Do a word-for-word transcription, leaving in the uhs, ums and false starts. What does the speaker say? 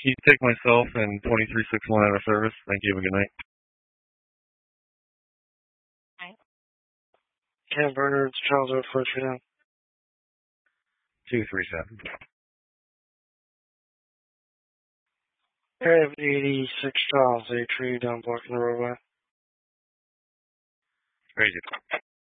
Can you take myself and twenty-three sixty-one out of service? Thank you. Have a good night. Camp Bernard's Charles Road, four three nine. two three seven. Area of eighty-six Charles, a tree down blocking the roadway. Crazy.